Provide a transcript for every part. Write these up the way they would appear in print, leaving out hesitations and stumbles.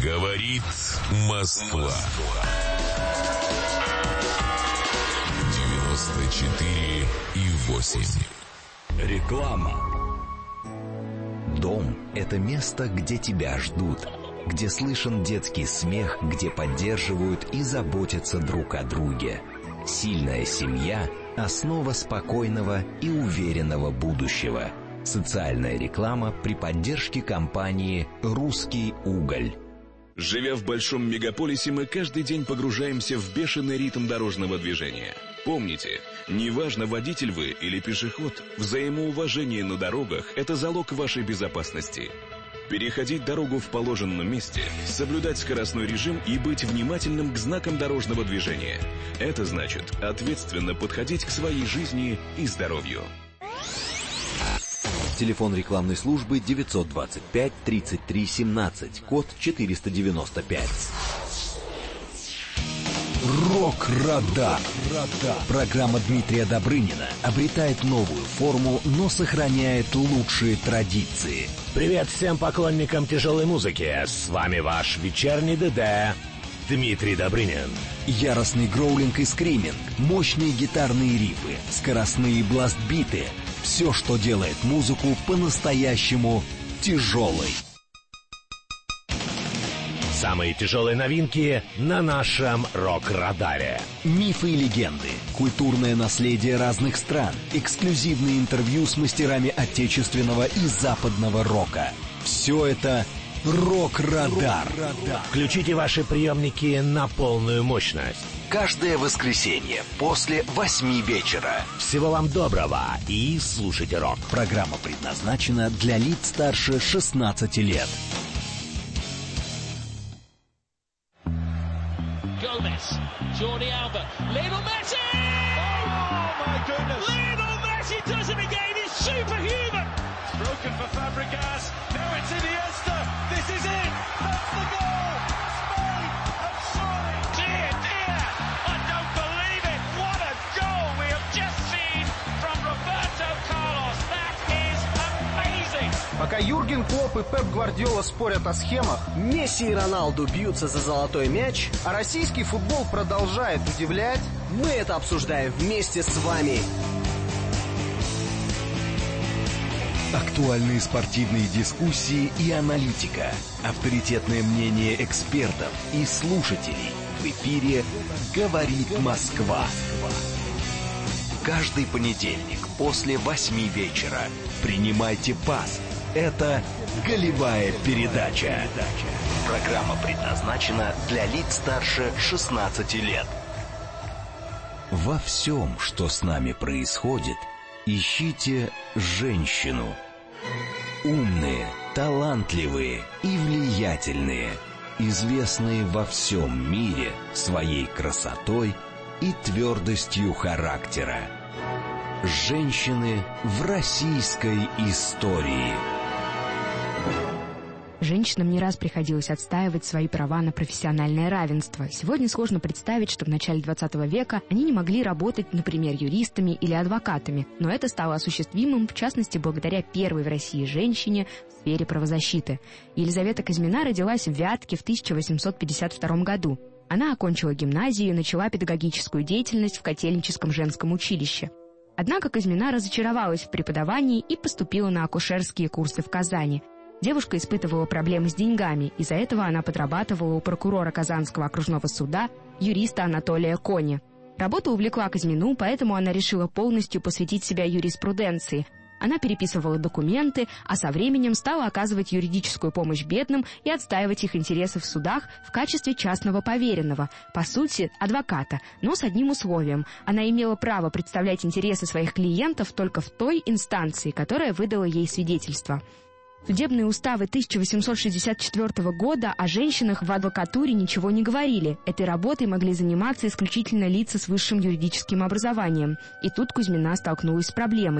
Говорит Москва. 94,8. Реклама. Дом – это место, где тебя ждут, где слышен детский смех, где поддерживают и заботятся друг о друге. Сильная семья – основа спокойного и уверенного будущего. Социальная реклама при поддержке компании «Русский уголь». Живя в большом мегаполисе, мы каждый день погружаемся в бешеный ритм дорожного движения. Помните, неважно, водитель вы или пешеход, взаимоуважение на дорогах – это залог вашей безопасности. Переходить дорогу в положенном месте, соблюдать скоростной режим и быть внимательным к знакам дорожного движения – это значит ответственно подходить к своей жизни и здоровью. Телефон рекламной службы 925-33-17, код 495. Рок-Радар. Программа Дмитрия Добрынина обретает новую форму, но сохраняет лучшие традиции. Привет всем поклонникам тяжелой музыки. С вами ваш вечерний ДД Дмитрий Добрынин. Яростный гроулинг и скриминг, мощные гитарные рифы, скоростные бластбиты — все, что делает музыку по-настоящему тяжелой. Самые тяжелые новинки на нашем Рок-Радаре. Мифы и легенды, культурное наследие разных стран, эксклюзивные интервью с мастерами отечественного и западного рока. Все это Рок-Радар. Включите ваши приемники на полную мощность. Каждое воскресенье после 8 вечера. Всего вам доброго и слушайте рок. Программа предназначена для лиц старше 16 лет. Gomez, Jordi Alba, Lionel Messi! Oh my goodness! Lionel Messi does it again. He's superhuman. It's broken for Fabregas. Now it's Iniesta. This is it. That's the goal. Spain have soared. Dear, dear, I don't believe it. What a goal we have just seen from Roberto Carlos. That is amazing. Пока Юрген Клопп и Пеп Гвардиола спорят о схемах, Месси и Роналду бьются за золотой мяч, а российский футбол продолжает удивлять, мы это обсуждаем вместе с вами. Актуальные спортивные дискуссии и аналитика, авторитетное мнение экспертов и слушателей. В эфире «Говорит Москва». Каждый понедельник после 8 вечера принимайте пас. Это «Голевая передача». Программа предназначена для лиц старше 16 лет. Во всем, что с нами происходит, ищите женщину. Умные, талантливые и влиятельные, известные во всем мире своей красотой и твердостью характера. Женщины в российской истории. Женщинам не раз приходилось отстаивать свои права на профессиональное равенство. Сегодня сложно представить, что в начале 20 века они не могли работать, например, юристами или адвокатами. Но это стало осуществимым, в частности, благодаря первой в России женщине в сфере правозащиты. Елизавета Казьмина родилась в Вятке в 1852 году. Она окончила гимназию и начала педагогическую деятельность в Котельническом женском училище. Однако Казьмина разочаровалась в преподавании и поступила на акушерские курсы в Казани. Девушка испытывала проблемы с деньгами, из-за этого она подрабатывала у прокурора Казанского окружного суда, юриста Анатолия Кони. Работа увлекла Казьмину, поэтому она решила полностью посвятить себя юриспруденции. Она переписывала документы, а со временем стала оказывать юридическую помощь бедным и отстаивать их интересы в судах в качестве частного поверенного, по сути, адвоката, но с одним условием. Она имела право представлять интересы своих клиентов только в той инстанции, которая выдала ей свидетельство. Судебные уставы 1864 года о женщинах в адвокатуре ничего не говорили. Этой работой могли заниматься исключительно лица с высшим юридическим образованием. И тут Кузьмина столкнулась с проблемой.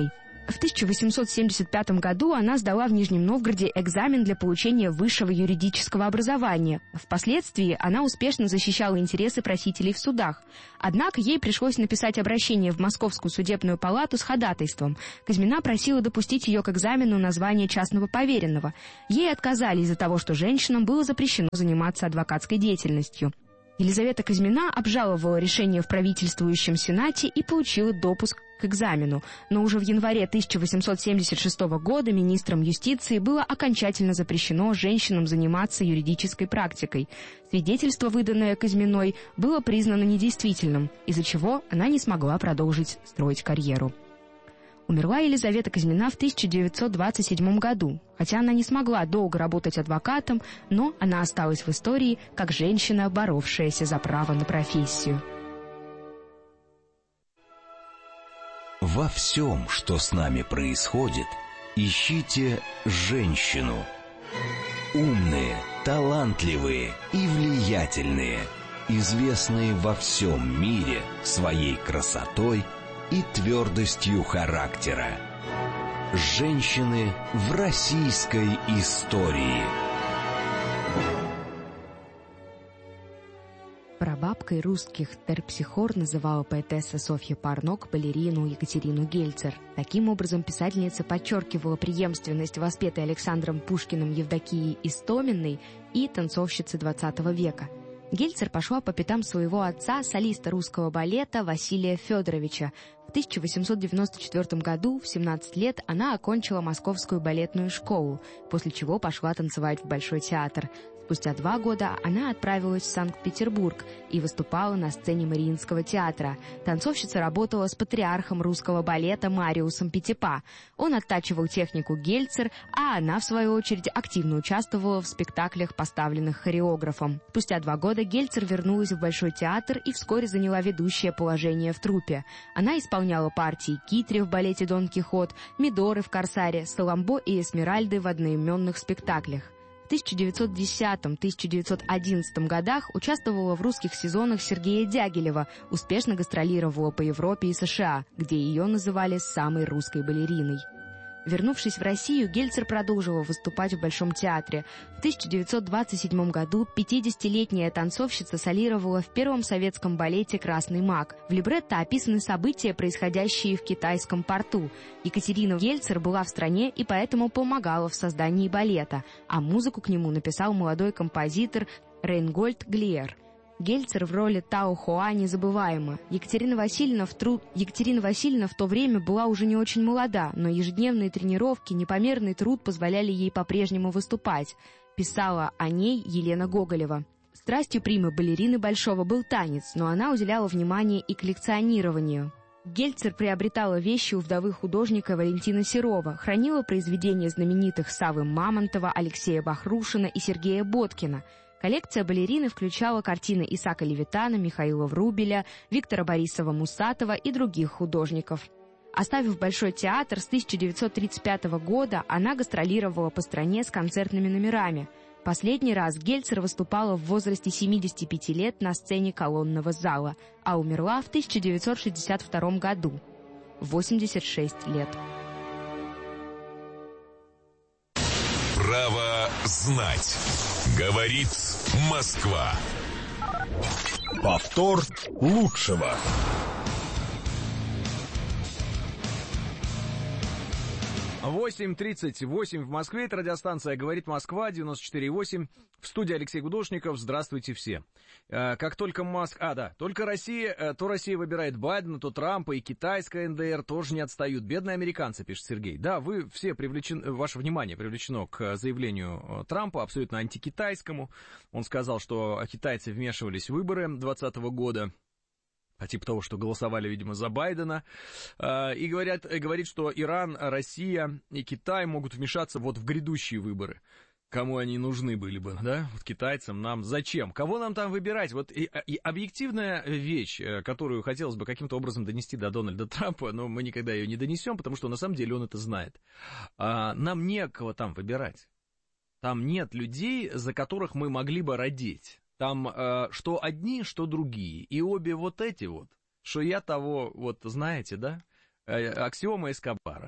В 1875 году она сдала в Нижнем Новгороде экзамен для получения высшего юридического образования. Впоследствии она успешно защищала интересы просителей в судах. Однако ей пришлось написать обращение в Московскую судебную палату с ходатайством. Казьмина просила допустить ее к экзамену на звание частного поверенного. Ей отказали из-за того, что женщинам было запрещено заниматься адвокатской деятельностью. Елизавета Казьмина обжаловала решение в правительствующем Сенате и получила допуск к экзамену, но уже в январе 1876 года министром юстиции было окончательно запрещено женщинам заниматься юридической практикой. Свидетельство, выданное Казьминой, было признано недействительным, из-за чего она не смогла продолжить строить карьеру. Умерла Елизавета Казьмина в 1927 году. Хотя она не смогла долго работать адвокатом, но она осталась в истории как женщина, боровшаяся за право на профессию. Во всем, что с нами происходит, ищите женщину. Умные, талантливые и влиятельные, известные во всем мире своей красотой и твердостью характера. Женщины в российской истории. Прабабкой русских терпсихор называла поэтесса Софья Парнок балерину Екатерину Гельцер. Таким образом, писательница подчеркивала преемственность воспетой Александром Пушкиным Евдокии Истоминой и танцовщицы XX века. Гельцер пошла по пятам своего отца, солиста русского балета Василия Федоровича. В 1894 году, в 17 лет, она окончила Московскую балетную школу, после чего пошла танцевать в Большой театр. Спустя 2 года она отправилась в Санкт-Петербург и выступала на сцене Мариинского театра. Танцовщица работала с патриархом русского балета Мариусом Петипа. Он оттачивал технику Гельцер, а она, в свою очередь, активно участвовала в спектаклях, поставленных хореографом. Спустя 2 года Гельцер вернулась в Большой театр и вскоре заняла ведущее положение в труппе. Она исполняла партии Китри в балете «Дон Кихот», Мидоры в «Корсаре», Саламбо и Эсмеральды в одноименных спектаклях. В 1910-1911 годах участвовала в русских сезонах Сергея Дягилева, успешно гастролировала по Европе и США, где ее называли самой русской балериной. Вернувшись в Россию, Гельцер продолжила выступать в Большом театре. В 1927 году 50-летняя танцовщица солировала в первом советском балете «Красный маг». В либретто описаны события, происходящие в китайском порту. Екатерина Гельцер была в стране и поэтому помогала в создании балета, а музыку к нему написал молодой композитор Рейнгольд Глиер. Гельцер в роли Тао Хуа незабываема. Екатерина Васильевна в то время была уже не очень молода, но ежедневные тренировки, непомерный труд позволяли ей по-прежнему выступать. Писала о ней Елена Гоголева. Страстью примы-балерины Большого был танец, но она уделяла внимание и коллекционированию. Гельцер приобретала вещи у вдовы художника Валентина Серова, хранила произведения знаменитых Саввы Мамонтова, Алексея Бахрушина и Сергея Боткина. Коллекция балерины включала картины Исаака Левитана, Михаила Врубеля, Виктора Борисова-Мусатова и других художников. Оставив Большой театр, с 1935 года она гастролировала по стране с концертными номерами. Последний раз Гельцер выступала в возрасте 75 лет на сцене колонного зала, а умерла в 1962 году, в 86 лет. Право знать. Говорит Москва. Повтор лучшего. Восемь 38 в Москве. Это радиостанция «Говорит Москва», 94,8. В студии Алексей Гудошников. Здравствуйте все. Как только только Россия, то Россия выбирает Байдена, то Трампа, и китайская НДР тоже не отстают. Бедные американцы, пишет Сергей. Да, вы все ваше внимание привлечено к заявлению Трампа, абсолютно антикитайскому. Он сказал, что китайцы вмешивались в выборы 2020 года. По типу того, что голосовали, видимо, за Байдена, и говорит, что Иран, Россия и Китай могут вмешаться вот в грядущие выборы. Кому они нужны были бы, да? Вот китайцам нам зачем? Кого нам там выбирать? Вот и объективная вещь, которую хотелось бы каким-то образом донести до Дональда Трампа, но мы никогда ее не донесем, потому что на самом деле он это знает. Нам некого там выбирать. Там нет людей, за которых мы могли бы родить. Там что одни, что другие. И обе вот эти вот, что я того, вот знаете, да, аксиома Эскобара.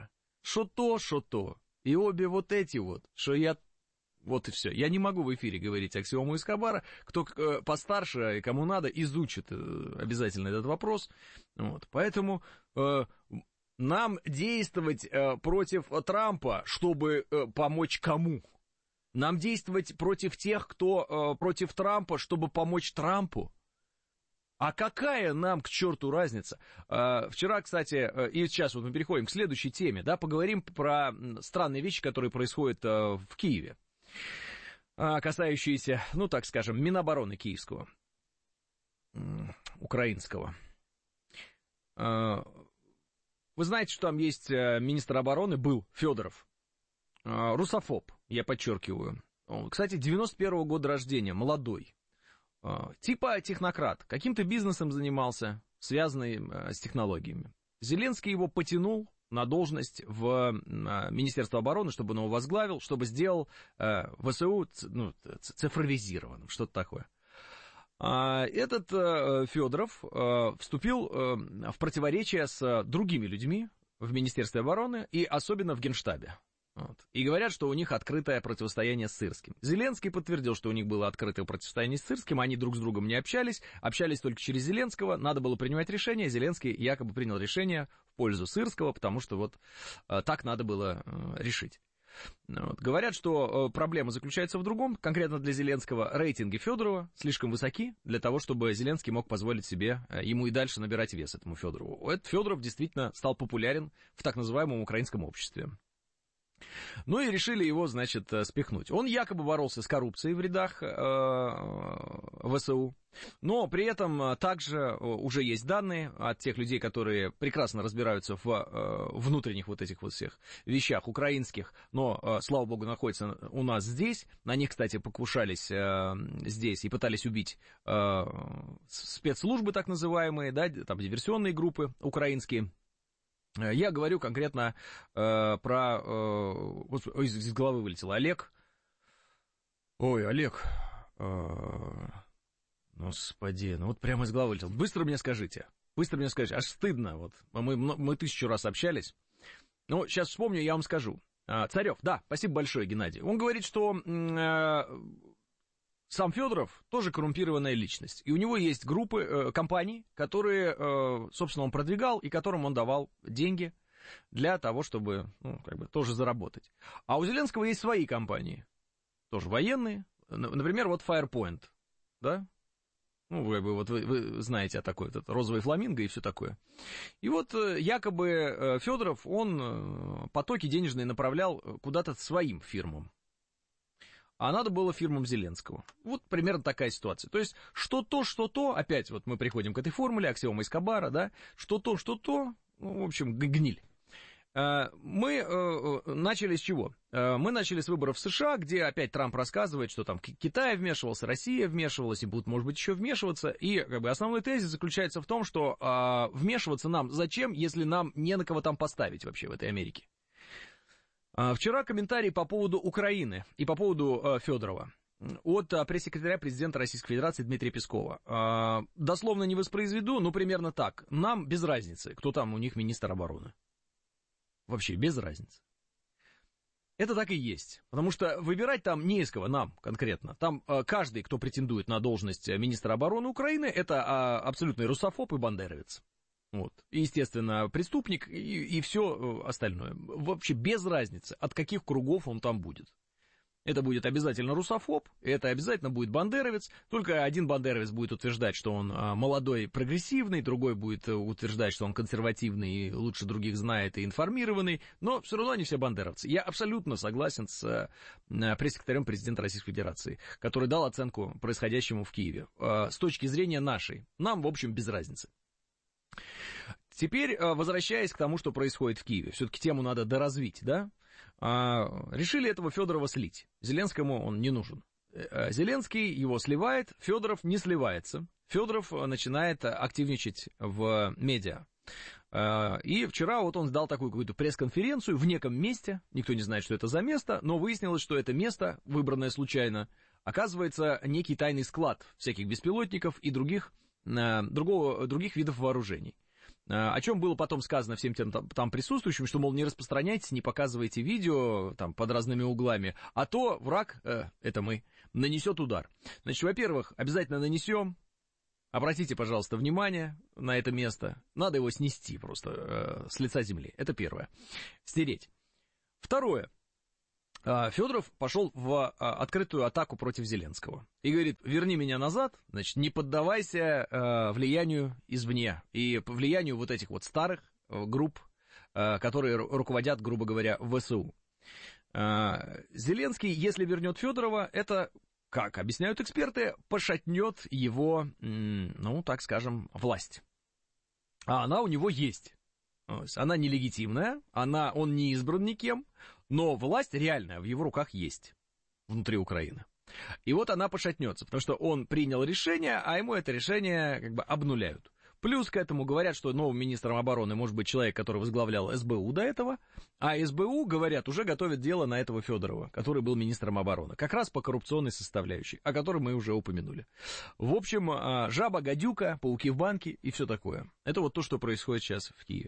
Шо то. И обе вот эти вот, что я... Вот и все. Я не могу в эфире говорить аксиому Эскобара. Кто постарше и кому надо, изучит обязательно этот вопрос. Вот. Поэтому нам действовать против Трампа, чтобы помочь кому? Нам действовать против тех, кто против Трампа, чтобы помочь Трампу? А какая нам, к черту, разница? Вчера, кстати, и сейчас вот мы переходим к следующей теме, да, поговорим про странные вещи, которые происходят в Киеве, касающиеся, ну, так скажем, Минобороны киевского, украинского. Вы знаете, что там есть министр обороны, был Федоров, русофоб, я подчеркиваю. Кстати, 91-го года рождения, молодой. Типа технократ, каким-то бизнесом занимался, связанный с технологиями. Зеленский его потянул на должность в Министерство обороны, чтобы он его возглавил, чтобы сделал ВСУ цифровизированным, что-то такое. Этот Федоров вступил в противоречие с другими людьми в Министерстве обороны и особенно в Генштабе. Вот. И говорят, что у них открытое противостояние с Сырским. Зеленский подтвердил, что у них было открытое противостояние с Сырским, они друг с другом не общались только через Зеленского, надо было принимать решение, Зеленский якобы принял решение в пользу Сырского, потому что вот так надо было решить. Вот. Говорят, что проблема заключается в другом, конкретно для Зеленского рейтинги Федорова слишком высоки для того, чтобы Зеленский мог позволить себе ему и дальше набирать вес, этому Федорову. Этот Федоров действительно стал популярен в так называемом украинском обществе. Ну и решили его, значит, спихнуть. Он якобы боролся с коррупцией в рядах ВСУ, но при этом также уже есть данные от тех людей, которые прекрасно разбираются в внутренних вот этих вот всех вещах украинских, но, слава богу, находятся у нас здесь. На них, кстати, покушались здесь и пытались убить спецслужбы так называемые, да, там диверсионные группы украинские. Я говорю конкретно про... из головы вылетело. Олег. Олег. Господи, ну вот прямо из головы вылетело. Быстро мне скажите. Аж стыдно. Вот. Мы 1000 раз общались. Ну, сейчас вспомню, я вам скажу. Царев, да, спасибо большое, Геннадий. Он говорит, что... Сам Федоров тоже коррумпированная личность. И у него есть группы, компаний, которые, собственно, он продвигал и которым он давал деньги для того, чтобы, тоже заработать. А у Зеленского есть свои компании, тоже военные. Например, вот Firepoint, да? Вы знаете о такой, этот розовый фламинго и все такое. И вот якобы Федоров, он потоки денежные направлял куда-то своим фирмам. А надо было фирмам Зеленского. Вот примерно такая ситуация. То есть, что-то, опять вот мы приходим к этой формуле, аксиома Эскобара, да, что-то, в общем, гниль. Мы начали с чего? Мы начали с выборов в США, где опять Трамп рассказывает, что там Китай вмешивался, Россия вмешивалась и будут, может быть, еще вмешиваться. И основной тезис заключается в том, что вмешиваться нам зачем, если нам не на кого там поставить вообще в этой Америке. Вчера комментарий по поводу Украины и по поводу Федорова от пресс-секретаря президента Российской Федерации Дмитрия Пескова. Дословно не воспроизведу, но примерно так. Нам без разницы, кто там у них министр обороны. Вообще без разницы. Это так и есть, потому что выбирать там не из кого, нам конкретно. Там каждый, кто претендует на должность министра обороны Украины, это абсолютный русофоб и бандеровец. Вот. И, естественно, преступник и все остальное. Вообще без разницы, от каких кругов он там будет. Это будет обязательно русофоб, это обязательно будет бандеровец. Только один бандеровец будет утверждать, что он молодой, прогрессивный, другой будет утверждать, что он консервативный и лучше других знает и информированный. Но все равно они все бандеровцы. Я абсолютно согласен с пресс-секретарем президента Российской Федерации, который дал оценку происходящему в Киеве. С точки зрения нашей, нам, в общем, без разницы. Теперь, возвращаясь к тому, что происходит в Киеве, все-таки тему надо доразвить, да? Решили этого Федорова слить. Зеленскому он не нужен. Зеленский его сливает, Федоров не сливается. Федоров начинает активничать в медиа. И вчера вот он дал такую какую-то пресс-конференцию в неком месте, никто не знает, что это за место, но выяснилось, что это место, выбранное случайно, оказывается некий тайный склад всяких беспилотников и других видов вооружений. О чем было потом сказано всем тем там присутствующим, что, мол, не распространяйте, не показывайте видео там под разными углами, а то враг, это мы, нанесет удар. Значит, во-первых, обязательно нанесем. Обратите, пожалуйста, внимание на это место. Надо его снести просто с лица земли. Это первое. Стереть. Второе. Федоров пошел в открытую атаку против Зеленского. И говорит, верни меня назад, значит, не поддавайся влиянию извне. И влиянию вот этих вот старых групп, которые руководят, грубо говоря, ВСУ. Зеленский, если вернет Федорова, это, как объясняют эксперты, пошатнет его, ну, так скажем, власть. А она у него есть. Она нелегитимная, он не избран никем, но власть реальная в его руках есть внутри Украины. И вот она пошатнется, потому что он принял решение, а ему это решение как бы обнуляют. Плюс к этому говорят, что новым министром обороны может быть человек, который возглавлял СБУ до этого, а СБУ, говорят, уже готовит дело на этого Федорова, который был министром обороны, как раз по коррупционной составляющей, о которой мы уже упомянули. В общем, жаба, гадюка, пауки в банке и все такое. Это вот то, что происходит сейчас в Киеве.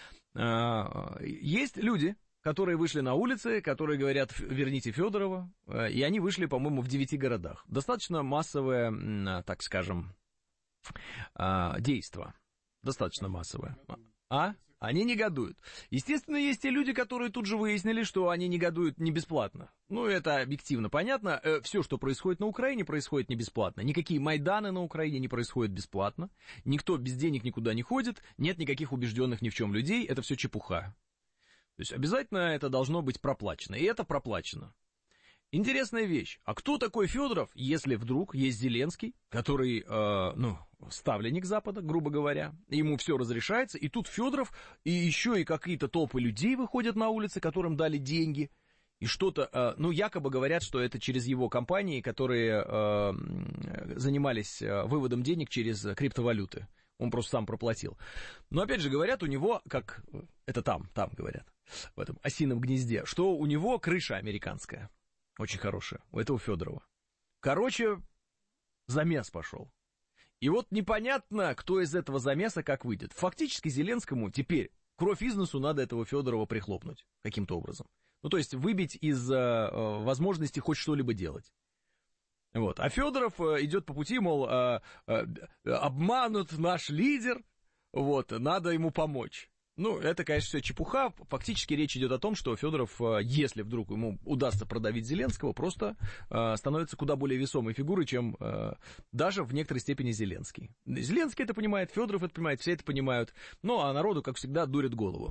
Есть люди, которые вышли на улицы, которые говорят, верните Федорова, и они вышли, по-моему, в 9 городах. Достаточно массовое, так скажем, действо. Достаточно массовое. Они негодуют. Естественно, есть те люди, которые тут же выяснили, что они негодуют не бесплатно. Ну, это объективно понятно. Все, что происходит на Украине, происходит не бесплатно. Никакие Майданы на Украине не происходят бесплатно. Никто без денег никуда не ходит. Нет никаких убежденных ни в чем людей. Это все чепуха. То есть обязательно это должно быть проплачено. И это проплачено. Интересная вещь. А кто такой Федоров, если вдруг есть Зеленский, который, ставленник Запада, грубо говоря, ему все разрешается, и тут Федоров, и еще и какие-то толпы людей выходят на улицы, которым дали деньги, и что-то, якобы говорят, что это через его компании, которые занимались выводом денег через криптовалюты. Он просто сам проплатил. Но опять же говорят, у него, как это там говорят, в этом осином гнезде, что у него крыша американская. Очень хорошая, у этого Федорова. Короче, замес пошел. И вот непонятно, кто из этого замеса как выйдет. Фактически Зеленскому теперь кровь из носу надо этого Федорова прихлопнуть каким-то образом. Ну, то есть выбить из возможности хоть что-либо делать. Вот. А Федоров идет по пути, мол, обманут наш лидер, вот, надо ему помочь. Ну, это, конечно, все чепуха. Фактически речь идет о том, что Федоров, если вдруг ему удастся продавить Зеленского, просто становится куда более весомой фигурой, чем даже в некоторой степени Зеленский. Зеленский это понимает, Федоров это понимает, все это понимают. Ну, а народу, как всегда, дурит голову.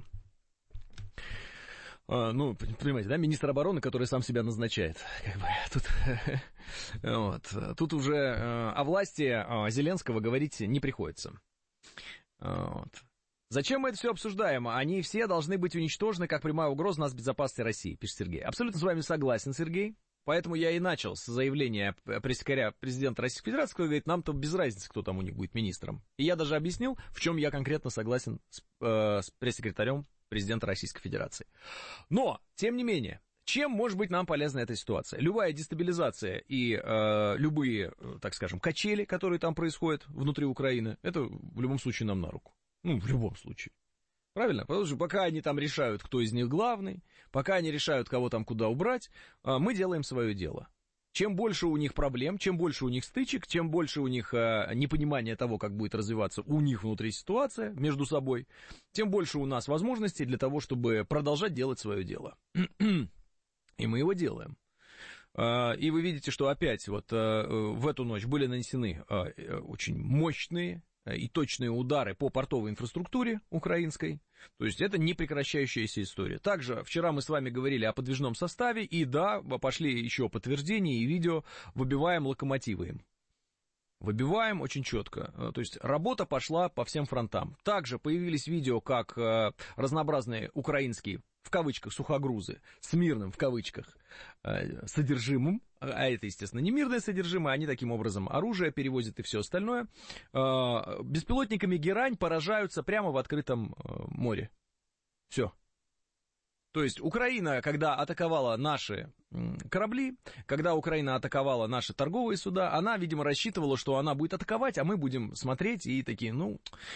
Ну, понимаете, да, министр обороны, который сам себя назначает. Как бы, тут уже о власти Зеленского говорить не приходится. Вот. Зачем мы это все обсуждаем? Они все должны быть уничтожены как прямая угроза нас безопасности России, пишет Сергей. Абсолютно с вами согласен, Сергей. Поэтому я и начал с заявления пресс-секретаря президента Российской Федерации, который говорит, нам-то без разницы, кто там у них будет министром. И я даже объяснил, в чем я конкретно согласен с пресс-секретарем президента Российской Федерации. Но, тем не менее, чем может быть нам полезна эта ситуация? Любая дестабилизация и любые, так скажем, качели, которые там происходят внутри Украины, это в любом случае нам на руку. Ну, в любом случае. Правильно? Потому что пока они там решают, кто из них главный, пока они решают, кого там куда убрать, мы делаем свое дело. Чем больше у них проблем, чем больше у них стычек, чем больше у них непонимания того, как будет развиваться у них внутри ситуация между собой, тем больше у нас возможностей для того, чтобы продолжать делать свое дело. И мы его делаем. И вы видите, что опять вот в эту ночь были нанесены очень мощные и точные удары по портовой инфраструктуре украинской. То есть это непрекращающаяся история. Также вчера мы с вами говорили о подвижном составе, и да, пошли еще подтверждения и видео, выбиваем локомотивы им. Выбиваем очень четко. То есть работа пошла по всем фронтам. Также появились видео, как разнообразные украинские, в кавычках, сухогрузы, с мирным, в кавычках, содержимым, а это, естественно, не мирное содержимое, они таким образом оружие перевозят и все остальное, беспилотниками «Герань» поражаются прямо в открытом море. Все. То есть Украина, когда атаковала наши корабли, когда Украина атаковала наши торговые суда, она, видимо, рассчитывала, что она будет атаковать, а мы будем смотреть и такие,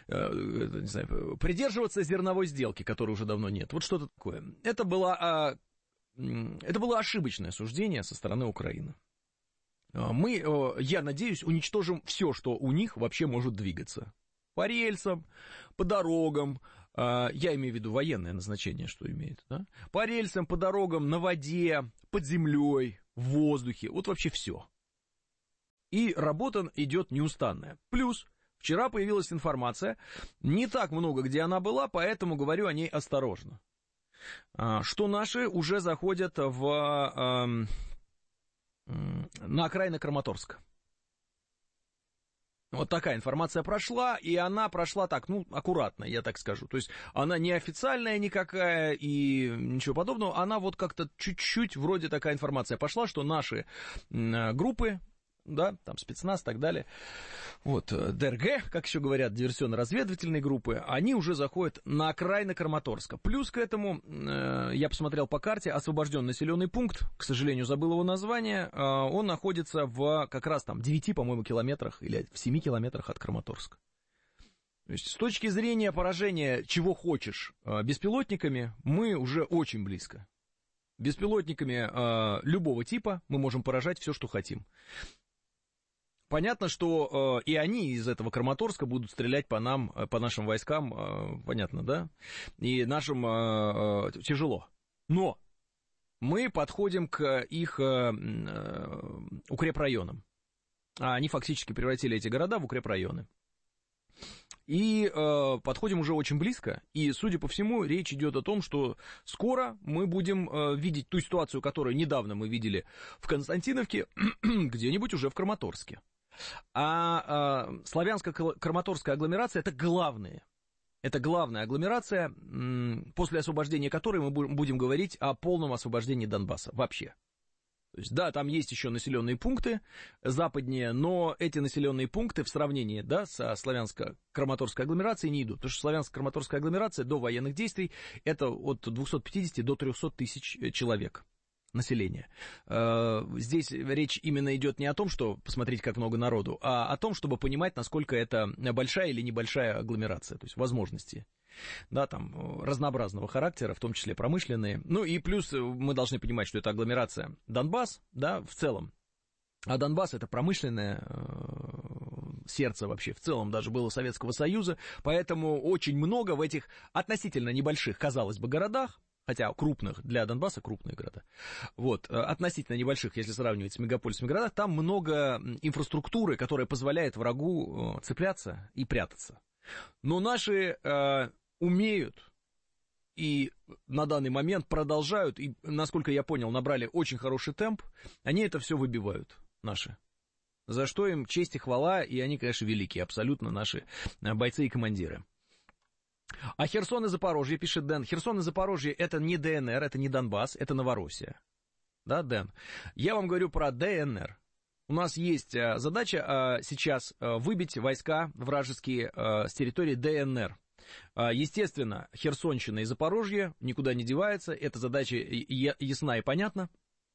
не знаю, придерживаться зерновой сделки, которой уже давно нет. Вот что-то такое. Это было ошибочное суждение со стороны Украины. Мы, я надеюсь, уничтожим все, что у них вообще может двигаться. По рельсам, по дорогам, я имею в виду военное назначение, что имеет, да? По рельсам, по дорогам, на воде, под землей, в воздухе, вот вообще все. И работа идет неустанная. Плюс, вчера появилась информация, не так много, где она была, поэтому говорю о ней осторожно. Что наши уже заходят на окраины Краматорска. Вот такая информация прошла, и она прошла так, аккуратно, я так скажу. То есть она не официальная никакая и ничего подобного, она вот как-то чуть-чуть вроде такая информация пошла, что наши группы, да, там спецназ и так далее, вот, ДРГ, как еще говорят, диверсионно-разведывательные группы, они уже заходят на окраины Краматорска. Плюс к этому, я посмотрел по карте, освобожден населенный пункт, к сожалению, забыл его название, он находится в как раз там 9, по-моему, километрах или в 7 километрах от Краматорска. То есть с точки зрения поражения чего хочешь беспилотниками, мы уже очень близко. Беспилотниками любого типа мы можем поражать все, что хотим. Понятно, что и они из этого Краматорска будут стрелять по нам, по нашим войскам, понятно, да? И нашим тяжело. Но мы подходим к их укрепрайонам. А они фактически превратили эти города в укрепрайоны. И подходим уже очень близко, и, судя по всему, речь идет о том, что скоро мы будем видеть ту ситуацию, которую недавно мы видели в Константиновке, где-нибудь уже в Краматорске. А славянско-краматорская агломерация — это главная агломерация, после освобождения которой мы будем говорить о полном освобождении Донбасса вообще. То есть, да, там есть еще населенные пункты западнее, но эти населенные пункты в сравнении, да, со славянско-краматорской агломерацией не идут. Потому что славянско-краматорская агломерация до военных действий — это от 250 до 300 тысяч человек населения. Здесь речь именно идет не о том, что посмотреть, как много народу, а о том, чтобы понимать, насколько это большая или небольшая агломерация, то есть возможности. Да, там разнообразного характера, в том числе промышленные. Ну и плюс мы должны понимать, что это агломерация Донбасс, да, в целом. А Донбасс — это промышленное сердце вообще в целом даже было Советского Союза, поэтому очень много в этих относительно небольших, казалось бы, городах, хотя крупных, для Донбасса крупные города, вот, относительно небольших, если сравнивать с мегаполисами городах, там много инфраструктуры, которая позволяет врагу цепляться и прятаться. Но наши умеют и на данный момент продолжают, и, насколько я понял, набрали очень хороший темп, они это все выбивают, наши. За что им честь и хвала, и они, конечно, великие, абсолютно наши бойцы и командиры. А Херсон и Запорожье, пишет Дэн, Херсон и Запорожье — это не ДНР, это не Донбасс, это Новороссия. Да, Дэн? Я вам говорю про ДНР. У нас есть задача сейчас выбить войска вражеские с территории ДНР. Естественно, Херсонщина и Запорожье никуда не девается, эта задача ясна и понятна.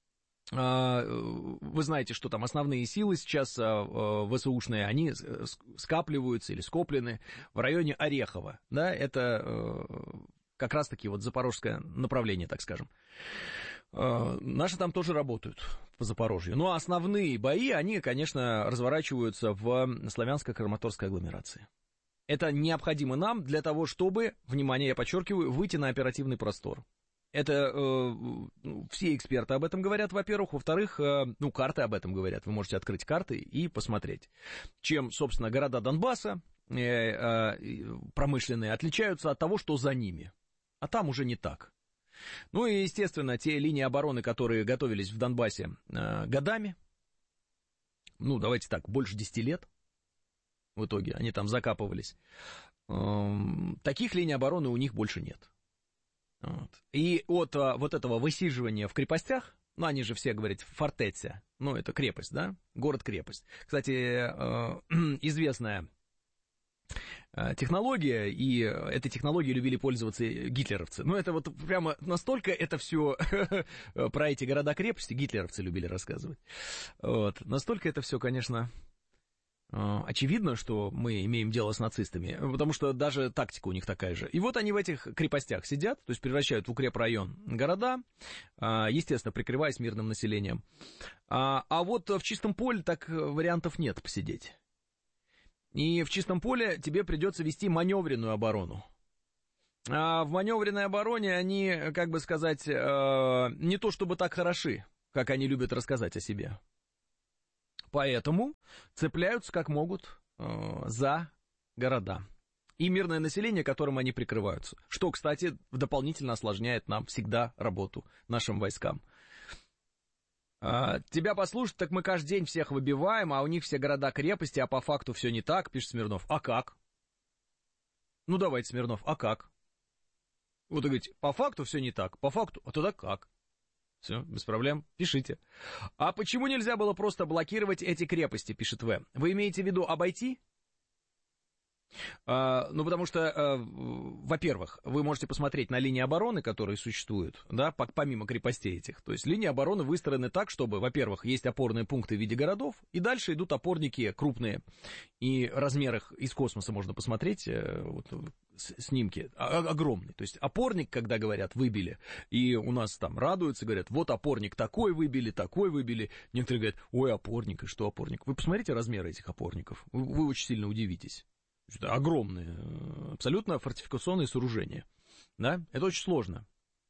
Вы знаете, что там основные силы сейчас ВСУшные, они скапливаются или скоплены в районе Орехова. Да, это как раз-таки вот запорожское направление, так скажем. Наши там тоже работают по Запорожью. Но основные бои, они, конечно, разворачиваются в славянско-краматорской агломерации. Это необходимо нам для того, чтобы, внимание, я подчеркиваю, выйти на оперативный простор. Это все эксперты об этом говорят, во-первых. Во-вторых, карты об этом говорят. Вы можете открыть карты и посмотреть, чем, собственно, города Донбасса промышленные отличаются от того, что за ними. А там уже не так. Ну и, естественно, те линии обороны, которые готовились в Донбассе годами, давайте так, больше 10 лет, в итоге они там закапывались, таких линий обороны у них больше нет. Вот. И от вот этого высиживания в крепостях, они же все говорят фортеця, это крепость, да, город-крепость. Кстати, известная технология, и этой технологией любили пользоваться гитлеровцы. Это вот прямо настолько это все про эти города-крепости гитлеровцы любили рассказывать. Вот. Настолько это все, конечно, Очевидно, что мы имеем дело с нацистами, потому что даже тактика у них такая же. И вот они в этих крепостях сидят, то есть превращают в укрепрайон города, естественно, прикрываясь мирным населением. А вот в чистом поле так вариантов нет посидеть. И в чистом поле тебе придется вести маневренную оборону. А в маневренной обороне они, как бы сказать, не то чтобы так хороши, как они любят рассказать о себе. Поэтому цепляются как могут за города и мирное население, которым они прикрываются. Что, кстати, дополнительно осложняет нам всегда работу нашим войскам. Тебя послушать, так мы каждый день всех выбиваем, а у них все города-крепости, а по факту все не так, пишет Смирнов. А как? Ну давайте, Смирнов, а как? Вот вы говорите, по факту все не так, по факту, а тогда как? Все, без проблем, пишите. А почему нельзя было просто блокировать эти крепости, пишет В. Вы имеете в виду обойти? Ну, потому что, во-первых, вы можете посмотреть на линии обороны, которые существуют, да, помимо крепостей этих. То есть линии обороны выстроены так, чтобы, во-первых, есть опорные пункты в виде городов, и дальше идут опорники крупные. И размер их из космоса можно посмотреть, вот, снимки огромные. То есть опорник, когда говорят, выбили, и у нас там радуются, говорят, вот опорник такой выбили. Некоторые говорят, ой, опорник, и что опорник? Вы посмотрите размеры этих опорников, вы очень сильно удивитесь. Это огромные, абсолютно фортификационные сооружения. Да? Это очень сложно.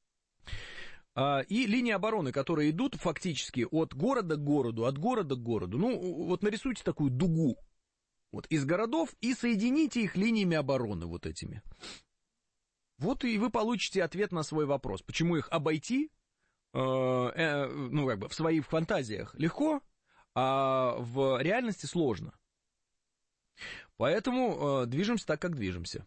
И линии обороны, которые идут фактически от города к городу, ну, вот нарисуйте такую дугу вот, из городов и соедините их линиями обороны вот этими. Вот и вы получите ответ на свой вопрос. Почему их обойти, ну, как бы в своих фантазиях легко, а в реальности сложно. Поэтому движемся так, как движемся.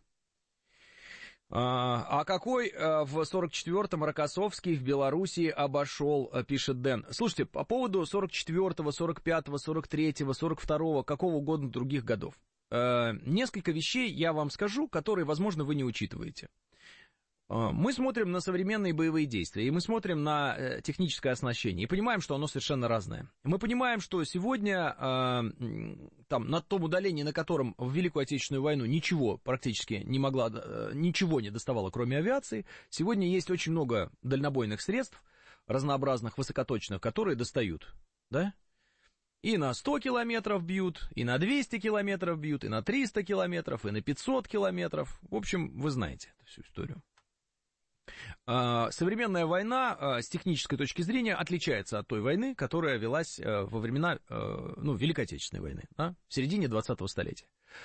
А какой в 44-м Рокоссовский в Белоруссии обошел, пишет Дэн. Слушайте, по поводу 44-го, 45-го, 43-го, 42-го, какого угодно других годов. Несколько вещей я вам скажу, которые, возможно, вы не учитываете. Мы смотрим на современные боевые действия, и мы смотрим на техническое оснащение, и понимаем, что оно совершенно разное. Мы понимаем, что сегодня, там, на том удалении, на котором в Великую Отечественную войну ничего практически ничего не доставало, кроме авиации, сегодня есть очень много дальнобойных средств, разнообразных, высокоточных, которые достают, да? И на 100 километров бьют, и на 200 километров бьют, и на 300 километров, и на 500 километров. В общем, вы знаете эту всю историю. Современная война с технической точки зрения отличается от той войны, которая велась во времена Великой Отечественной войны, да, в середине 20-го столетия.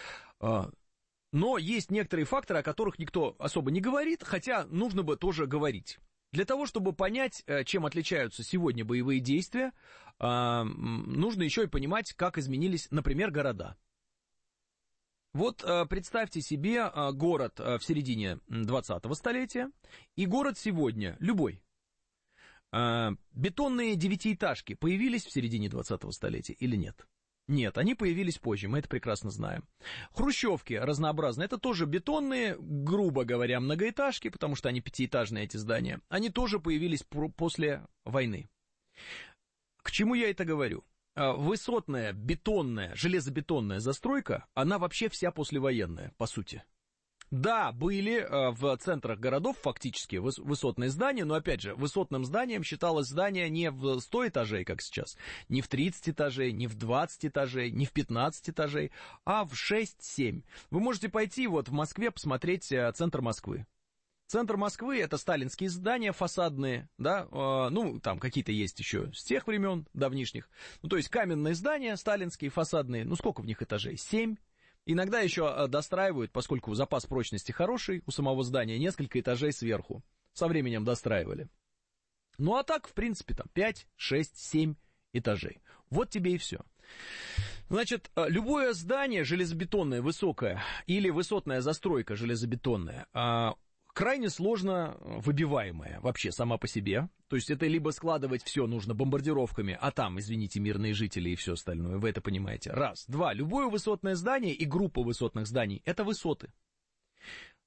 Но есть некоторые факторы, о которых никто особо не говорит, хотя нужно бы тоже говорить. Для того, чтобы понять, чем отличаются сегодня боевые действия, нужно еще и понимать, как изменились, например, города. Вот представьте себе город в середине 20-го столетия и город сегодня, любой. Бетонные девятиэтажки появились в середине 20-го столетия или нет? Нет, они появились позже, мы это прекрасно знаем. Хрущевки разнообразные, это тоже бетонные, грубо говоря, многоэтажки, потому что они пятиэтажные, эти здания. Они тоже появились после войны. К чему я это говорю? Высотная, бетонная, железобетонная застройка, она вообще вся послевоенная, по сути. Да, были в центрах городов фактически высотные здания, но, опять же, высотным зданием считалось здание не в 100 этажей, как сейчас, не в 30 этажей, не в 20 этажей, не в 15 этажей, а в 6-7. Вы можете пойти вот в Москве посмотреть центр Москвы. Центр Москвы — это сталинские здания фасадные, да, ну, там какие-то есть еще с тех времен давнишних. Ну, то есть каменные здания сталинские, фасадные, ну, сколько в них этажей? 7. Иногда еще достраивают, поскольку запас прочности хороший у самого здания, несколько этажей сверху. Со временем достраивали. Ну, а так, в принципе, там 5, 6, 7 этажей. Вот тебе и все. Значит, любое здание железобетонное, высокое, или высотная застройка железобетонная, крайне сложно выбиваемая вообще сама по себе. То есть это либо складывать все нужно бомбардировками, а там, извините, мирные жители и все остальное. Вы это понимаете. Раз. Два. Любое высотное здание и группа высотных зданий — это высоты.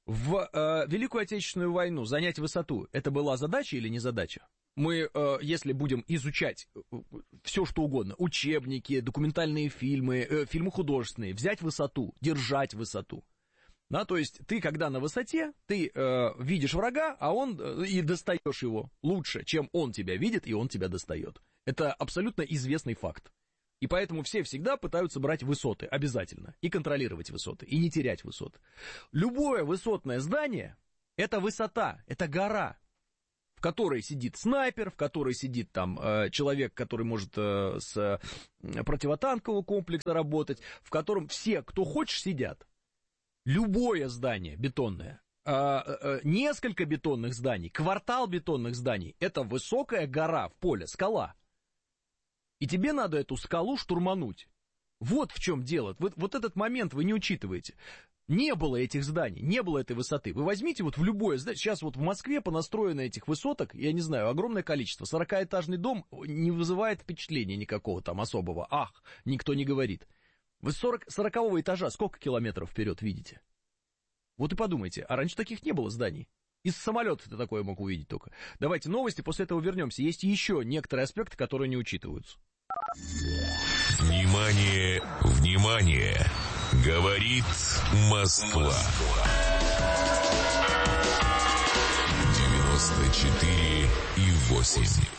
В Великую Отечественную войну занять высоту — это была задача или не задача? Мы, если будем изучать все, что угодно, учебники, документальные фильмы, фильмы художественные, взять высоту, держать высоту. Да, то есть ты, когда на высоте, ты видишь врага, а он и достаешь его лучше, чем он тебя видит, и он тебя достает. Это абсолютно известный факт. И поэтому все всегда пытаются брать высоты, обязательно, и контролировать высоты, и не терять высоты. Любое высотное здание — это высота, это гора, в которой сидит снайпер, в которой сидит там человек, который может с противотанкового комплекса работать, в котором все, кто хочешь, сидят. Любое здание бетонное, несколько бетонных зданий, квартал бетонных зданий — это высокая гора в поле, скала. И тебе надо эту скалу штурмануть. Вот в чем дело. Вот этот момент вы не учитываете. Не было этих зданий, не было этой высоты. Вы возьмите вот в любое здание. Сейчас вот в Москве понастроено этих высоток, я не знаю, огромное количество. 40-этажный дом не вызывает впечатления никакого там особого. Ах, никто не говорит. Вы 40-го этажа сколько километров вперед видите? Вот и подумайте, а раньше таких не было зданий. Из самолета ты такое мог увидеть только. Давайте новости, после этого вернемся. Есть еще некоторые аспекты, которые не учитываются. Внимание, внимание! Говорит Москва. 94,8.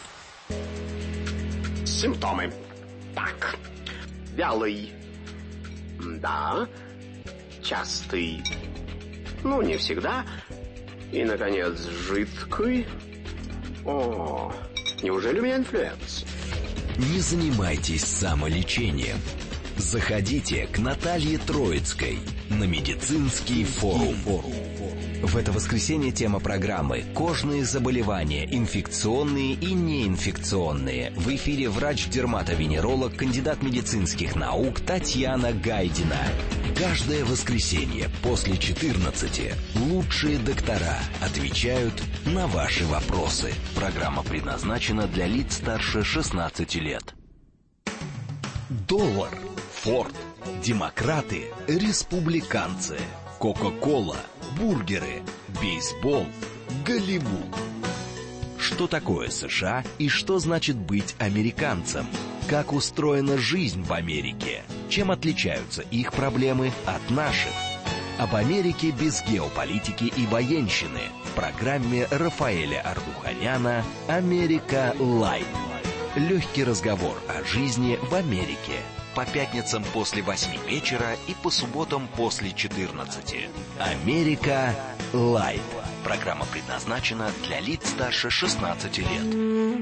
Симптомы. Так. Вялый. Да. Частый. Ну, не всегда. И, наконец, жидкий. О, неужели у меня инфлюенс? Не занимайтесь самолечением. Заходите к Наталье Троицкой на медицинский форум. В это воскресенье тема программы «Кожные заболевания, инфекционные и неинфекционные». В эфире врач-дерматовенеролог, кандидат медицинских наук Татьяна Гайдина. Каждое воскресенье после 14 лучшие доктора отвечают на ваши вопросы. Программа предназначена для лиц старше 16 лет. Доллар, Форд, демократы, республиканцы, Кока-кола, бургеры, бейсбол, Голливуд. Что такое США и что значит быть американцем? Как устроена жизнь в Америке? Чем отличаются их проблемы от наших? Об Америке без геополитики и военщины в программе Рафаэля Ардуханяна «Америка Лайт». Легкий разговор о жизни в Америке. По пятницам после 8 вечера и по субботам после 14. «Америка Лайт». Программа предназначена для лиц старше 16 лет.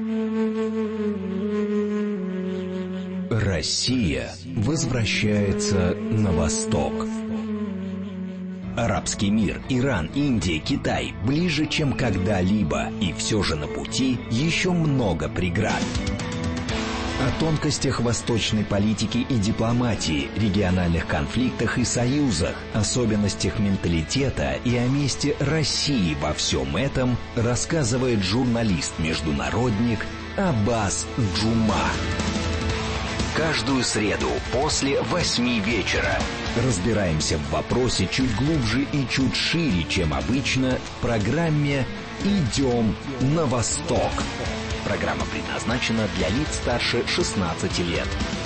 Россия возвращается на восток. Арабский мир, Иран, Индия, Китай ближе, чем когда-либо. И все же на пути еще много преград. О тонкостях восточной политики и дипломатии, региональных конфликтах и союзах, особенностях менталитета и о месте России во всем этом рассказывает журналист-международник Аббас Джума. Каждую среду после 8 вечера разбираемся в вопросе чуть глубже и чуть шире, чем обычно, в программе «Идем на восток». Программа предназначена для лиц старше 16 лет.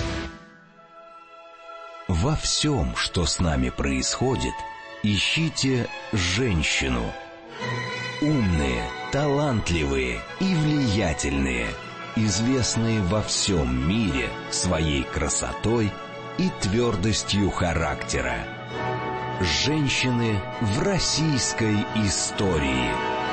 Во всем, что с нами происходит, ищите женщину. Умные, талантливые и влиятельные, известные во всем мире своей красотой и твердостью характера. Женщины в российской истории.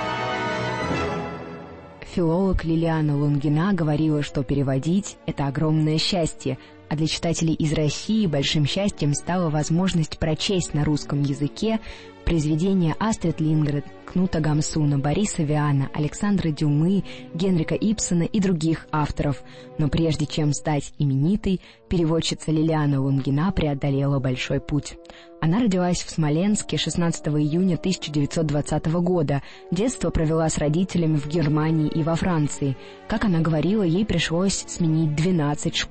Филолог Лилиана Лунгина говорила, что переводить — это огромное счастье, а для читателей из России большим счастьем стала возможность прочесть на русском языке произведения Астрид Лингрен, Кнута Гамсуна, Бориса Виана, Александра Дюмы, Генрика Ибсена и других авторов. Но прежде чем стать именитой, переводчица Лилиана Лунгина преодолела большой путь. Она родилась в Смоленске 16 июня 1920 года. Детство провела с родителями в Германии и во Франции. Как она говорила, ей пришлось сменить 12 школ.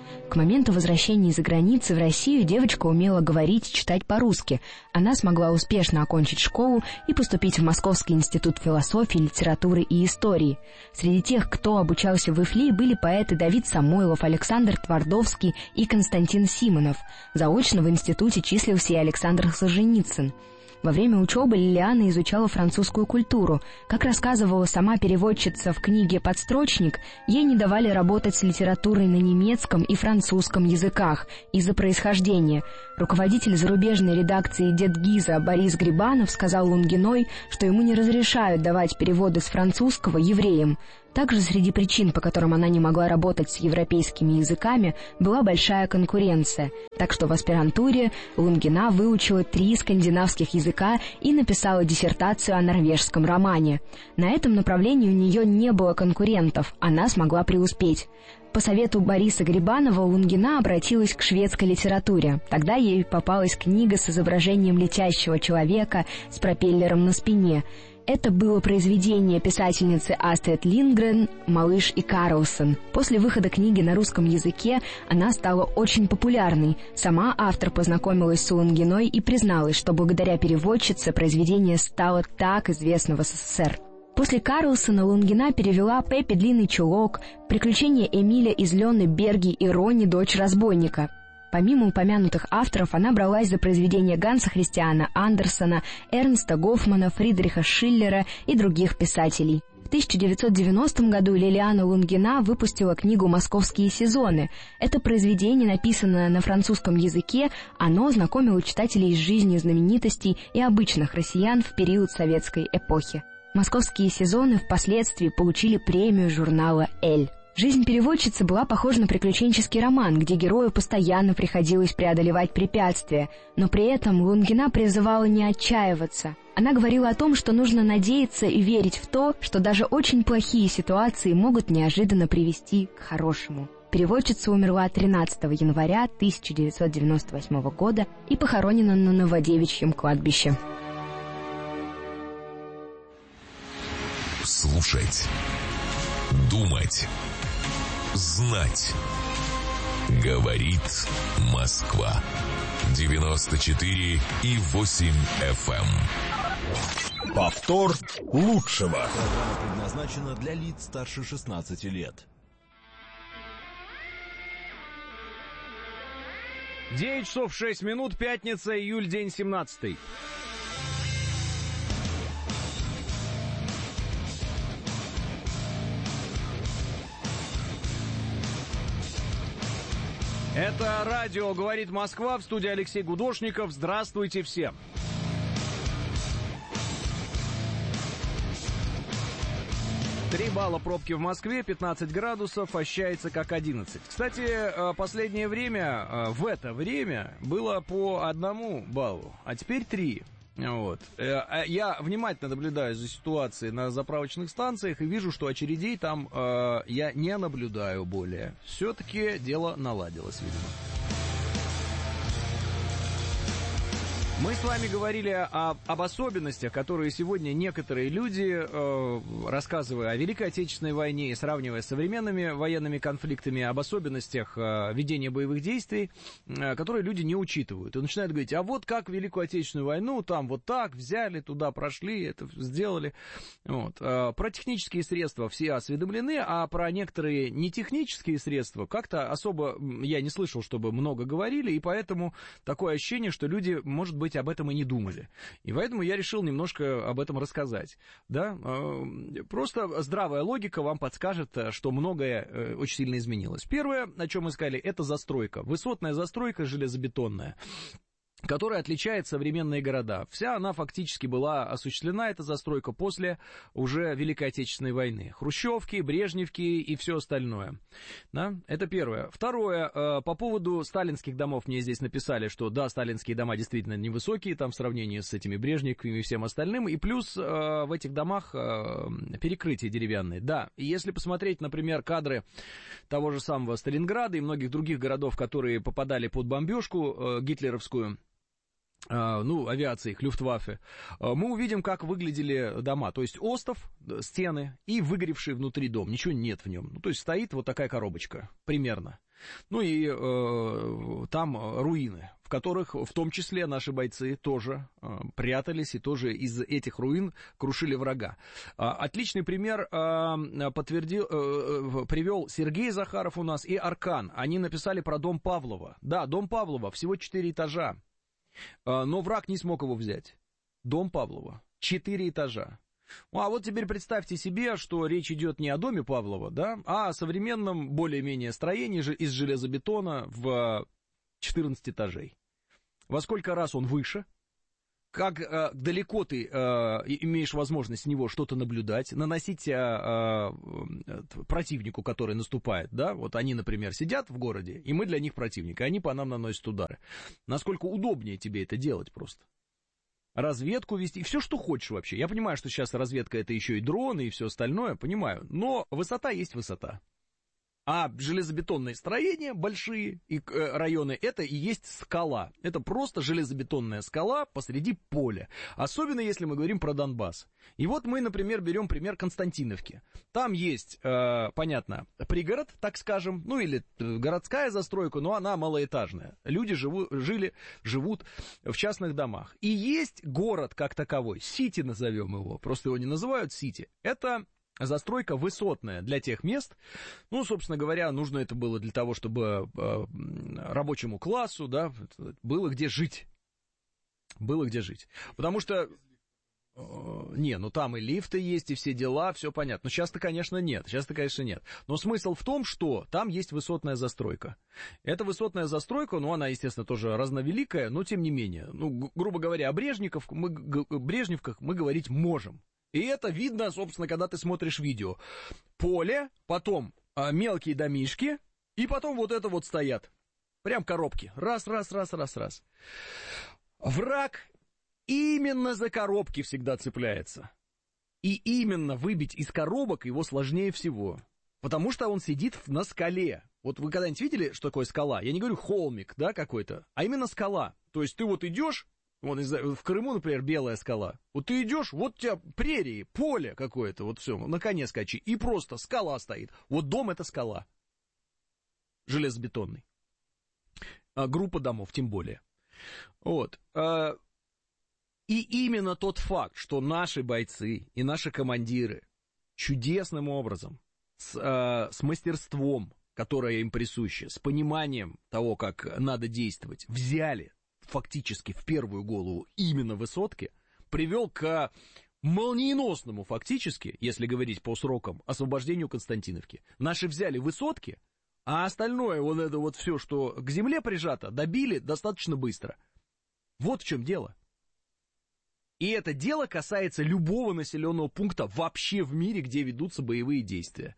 К моменту возвращения из-за границы в Россию девочка умела говорить и читать по-русски. Она смогла успешно окончить школу и поступить в Московский институт философии, литературы и истории. Среди тех, кто обучался в ИФЛИ, были поэты Давид Самойлов, Александр Твардовский и Константин Симонов. Заочно в институте числился и Александр Солженицын. Во время учебы Лилиана изучала французскую культуру. Как рассказывала сама переводчица в книге «Подстрочник», ей не давали работать с литературой на немецком и французском языках из-за происхождения. Руководитель зарубежной редакции «Дед-Гиза» Борис Грибанов сказал Лунгиной, что ему не разрешают давать переводы с французского евреям. Также среди причин, по которым она не могла работать с европейскими языками, была большая конкуренция. Так что в аспирантуре Лунгина выучила 3 скандинавских языка и написала диссертацию о норвежском романе. На этом направлении у нее не было конкурентов, она смогла преуспеть. По совету Бориса Грибанова Лунгина обратилась к шведской литературе. Тогда ей попалась книга с изображением летящего человека с пропеллером на спине. Это было произведение писательницы Астрид Линдгрен «Малыш и Карлсон». После выхода книги на русском языке она стала очень популярной. Сама автор познакомилась с Лунгиной и призналась, что благодаря переводчице произведение стало так известно в СССР. После Карлсона Лунгина перевела «Пеппи длинный чулок», «Приключения Эмиля из Лены Берги» и «Ронни, дочь разбойника». Помимо упомянутых авторов, она бралась за произведения Ганса Христиана Андерсена, Эрнста Гофмана, Фридриха Шиллера и других писателей. В 1990 году Лилиана Лунгина выпустила книгу «Московские сезоны». Это произведение, написанное на французском языке, оно знакомило читателей с жизнью знаменитостей и обычных россиян в период советской эпохи. «Московские сезоны» впоследствии получили премию журнала «Эль». Жизнь переводчицы была похожа на приключенческий роман, где герою постоянно приходилось преодолевать препятствия, но при этом Лунгина призывала не отчаиваться. Она говорила о том, что нужно надеяться и верить в то, что даже очень плохие ситуации могут неожиданно привести к хорошему. Переводчица умерла 13 января 1998 года и похоронена на Новодевичьем кладбище. Слушать, думать, знать. Говорит Москва. 94,8 FM. Повтор лучшего. Программа предназначена для лиц старше 16 лет. 9 часов 6 минут, пятница, июль, день 17. Это радио «Говорит Москва», в студии Алексей Гудошников. Здравствуйте всем. Три балла пробки в Москве, 15 градусов, ощущается как 11. Кстати, последнее время, в это время, было по 1 баллу, а теперь 3. Вот. Я внимательно наблюдаю за ситуацией на заправочных станциях и вижу, что очередей там я не наблюдаю более. Все-таки дело наладилось, видимо. Мы с вами говорили об особенностях, которые сегодня некоторые люди, рассказывая о Великой Отечественной войне и сравнивая с современными военными конфликтами, об особенностях ведения боевых действий, которые люди не учитывают. И начинают говорить, а вот как Великую Отечественную войну, там вот так взяли, туда прошли, это сделали. Вот. Про технические средства все осведомлены, а про некоторые нетехнические средства как-то особо я не слышал, чтобы много говорили, и поэтому такое ощущение, что люди, может быть, об этом и не думали. И поэтому я решил немножко об этом рассказать. Да? Просто здравая логика вам подскажет, что многое очень сильно изменилось. Первое, о чем мы сказали, это застройка. Высотная застройка железобетонная, которая отличает современные города. Вся она фактически была осуществлена, эта застройка, после уже Великой Отечественной войны. Хрущевки, Брежневки и все остальное. Да? Это первое. Второе, по поводу сталинских домов мне здесь написали, что да, сталинские дома действительно невысокие, там в сравнении с этими Брежневками и всем остальным. И плюс в этих домах перекрытия деревянные. Да, и если посмотреть, например, кадры того же самого Сталинграда и многих других городов, которые попадали под бомбежку гитлеровскую, авиации, Люфтваффе, мы увидим, как выглядели дома. То есть остов, стены и выгоревший внутри дом. Ничего нет в нем. То есть стоит вот такая коробочка, примерно. Там руины, в которых в том числе наши бойцы тоже прятались и тоже из этих руин крушили врага. Отличный пример привел Сергей Захаров у нас и Аркан. Они написали про дом Павлова. Да, дом Павлова, всего 4 этажа. Но враг не смог его взять. Дом Павлова. 4 этажа. А вот теперь представьте себе, что речь идет не о доме Павлова, да, а о современном более-менее строении из железобетона в 14 этажей. Во сколько раз он выше? Как далеко ты имеешь возможность с него что-то наблюдать, наносить противнику, который наступает, да, вот они, например, сидят в городе, и мы для них противник, и они по нам наносят удары. Насколько удобнее тебе это делать просто? Разведку вести, все, что хочешь вообще. Я понимаю, что сейчас разведка — это еще и дроны, и все остальное, понимаю, но высота есть высота. А железобетонные строения, большие районы, это и есть скала. Это просто железобетонная скала посреди поля. Особенно, если мы говорим про Донбасс. И вот мы, например, берем пример Константиновки. Там есть, понятно, пригород, так скажем, или городская застройка, но она малоэтажная. Люди живут в частных домах. И есть город как таковой, Сити назовем его, просто его не называют Сити. Это застройка высотная для тех мест, собственно говоря, нужно это было для того, чтобы рабочему классу, да, было где жить. Потому что, там и лифты есть, и все дела, все понятно. Но сейчас-то, конечно, нет. Но смысл в том, что там есть высотная застройка. Эта высотная застройка, она, естественно, тоже разновеликая, но тем не менее, грубо говоря, о Брежневках мы говорить можем. И это видно, собственно, когда ты смотришь видео. Поле, потом мелкие домишки, и потом вот это вот стоят. Прям коробки. Раз. Враг именно за коробки всегда цепляется. И именно выбить из коробок его сложнее всего. Потому что он сидит на скале. Вот вы когда-нибудь видели, что такое скала? Я не говорю холмик, да, какой-то, а именно скала. То есть ты вот идешь, в Крыму, например, белая скала. Вот ты идешь, вот у тебя прерии, поле какое-то, вот все, на коне скачи, и просто скала стоит. Вот дом — это скала. Железобетонный. Группа домов, тем более. Вот. И именно тот факт, что наши бойцы и наши командиры чудесным образом, с мастерством, которое им присуще, с пониманием того, как надо действовать, взяли фактически в первую голову именно высотки, привел к молниеносному фактически, если говорить по срокам, освобождению Константиновки. Наши взяли высотки, а остальное, вот это вот все, что к земле прижато, добили достаточно быстро. Вот в чем дело. И это дело касается любого населенного пункта вообще в мире, где ведутся боевые действия.